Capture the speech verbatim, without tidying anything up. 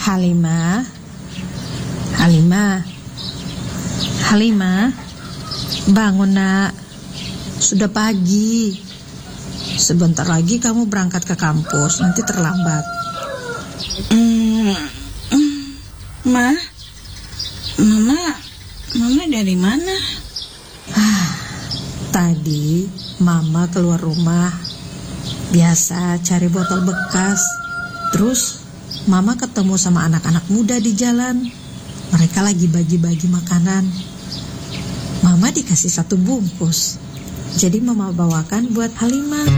Halimah, Halimah, Halimah, bangun nak, sudah pagi. Sebentar lagi kamu berangkat ke kampus, nanti terlambat. Hmm, hmm, Ma, Mama, Mama dari mana? Ah, tadi Mama keluar rumah, biasa cari botol bekas. Terus Mama ketemu sama anak-anak muda di jalan. Mereka lagi bagi-bagi makanan. Mama dikasih satu bungkus. Jadi Mama bawakan buat Halimah.